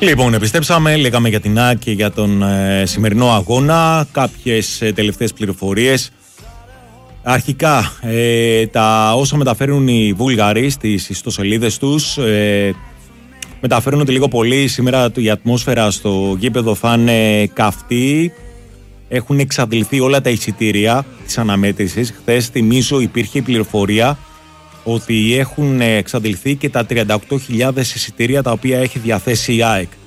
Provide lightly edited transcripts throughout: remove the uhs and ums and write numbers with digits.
Λοιπόν, επιστρέψαμε, λέγαμε για την ΑΕΚ και για τον σημερινό αγώνα. Κάποιες τελευταίες πληροφορίες. Αρχικά, τα όσα μεταφέρουν οι Βούλγαροι στις ιστοσελίδες τους μεταφέρουν ότι λίγο πολύ σήμερα η ατμόσφαιρα στο γήπεδο θα είναι καυτή. Έχουν εξαντληθεί όλα τα εισιτήρια της αναμέτρησης. Χθες, θυμίζω, υπήρχε η πληροφορία ότι έχουν εξαντληθεί και τα 38.000 εισιτήρια τα οποία έχει διαθέσει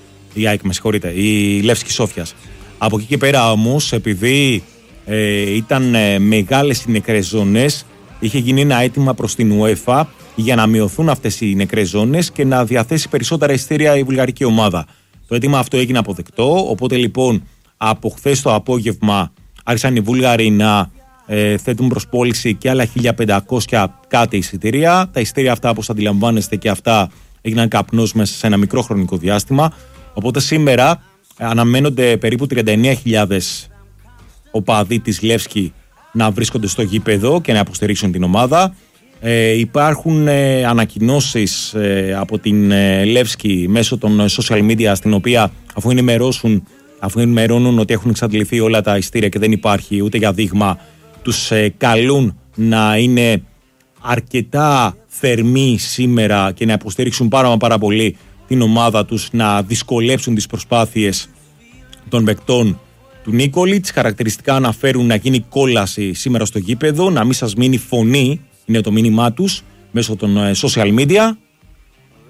η Λεύσκη Σόφιας. Από εκεί και πέρα όμως, επειδή ήταν μεγάλες οι νεκρές ζώνες, είχε γίνει ένα αίτημα προς την UEFA για να μειωθούν αυτές οι νεκρές ζώνες και να διαθέσει περισσότερα εισιτήρια η βουλγαρική ομάδα. Το αίτημα αυτό έγινε αποδεκτό, οπότε λοιπόν από χθες το απόγευμα άρχισαν οι Βούλγαροι να θέτουν προς πώληση και άλλα 1.500 κάτι εισιτήρια. Τα εισιτήρια αυτά, όπως αντιλαμβάνεστε, και αυτά έγιναν καπνός μέσα σε ένα μικρό χρονικό διάστημα. Οπότε σήμερα αναμένονται περίπου 39.000 οπαδοί της Λεύσκη να βρίσκονται στο γήπεδο και να υποστηρίξουν την ομάδα. Υπάρχουν ανακοινώσεις από την Λεύσκη μέσω των social media, στην οποία αφού ενημερώνουν ότι έχουν εξαντληθεί όλα τα εισιτήρια και δεν υπάρχει ούτε για δείγμα, τους καλούν να είναι αρκετά θερμοί σήμερα και να υποστηρίξουν πάρα πολύ την ομάδα τους, να δυσκολέψουν τις προσπάθειες των παικτών του Νίκολιτς. Χαρακτηριστικά αναφέρουν να γίνει κόλαση σήμερα στο γήπεδο, να μην σας μείνει φωνή, είναι το μήνυμά τους μέσω των social media.